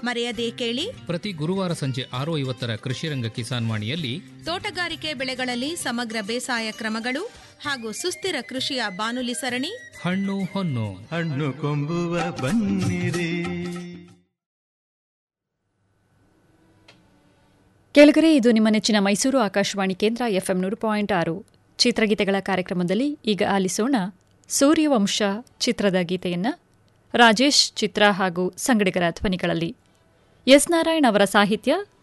ಮರೆಯದೇ ಕೇಳಿ ಪ್ರತಿ ಗುರುವಾರ ಸಂಜೆ 6:50 ಕೃಷಿರಂಗ ಕಿಸಾನ್ ವಾಣಿಯಲ್ಲಿ ತೋಟಗಾರಿಕೆ ಬೆಳೆಗಳಲ್ಲಿ ಸಮಗ್ರ ಬೇಸಾಯ ಕ್ರಮಗಳು ಹಾಗೂ ಸುಸ್ಥಿರ ಕೃಷಿಯ ಬಾನುಲಿ ಸರಣಿ ಹಣ್ಣು ಹೊನ್ನು. ಹಣ್ಣು ಕೊಂಬುವ ಬನ್ನಿರಿ. ಕೆಳಗರೆ ಇದು ನಿಮ್ಮ ನೆಚ್ಚಿನ ಮೈಸೂರು ಆಕಾಶವಾಣಿ ಕೇಂದ್ರ FM 100.6 ಚಿತ್ರಗೀತೆಗಳ ಕಾರ್ಯಕ್ರಮದಲ್ಲಿ ಈಗ ಆಲಿಸೋಣ ಸೂರ್ಯವಂಶ ಚಿತ್ರದ ಗೀತೆಯನ್ನು ರಾಜೇಶ್ ಚಿತ್ರ ಹಾಗೂ ಸಂಗಡಿಗರ ಧ್ವನಿಗಳಲ್ಲಿ. ಎಸ್ ನಾರಾಯಣ್ ಅವರ ಸಾಹಿತ್ಯ,